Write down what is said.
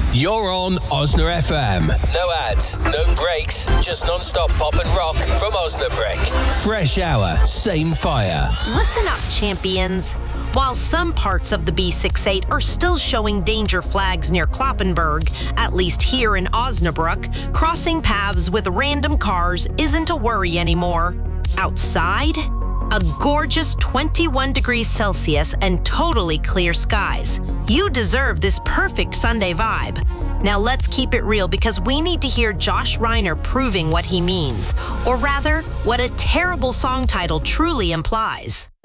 You're on Osna FM. No ads, no breaks, just non-stop pop and rock from Osnabrück. Fresh hour, same fire. Listen up, champions. While some parts of the B68 are still showing danger flags near Kloppenburg, at least here in Osnabrück, crossing paths with random cars isn't a worry anymore. Outside, a gorgeous 21 degrees Celsius and totally clear skies. You deserve this perfect Sunday vibe. Now let's keep it real because we need to hear Josh Reiner proving what he means, or rather, what a terrible song title truly implies.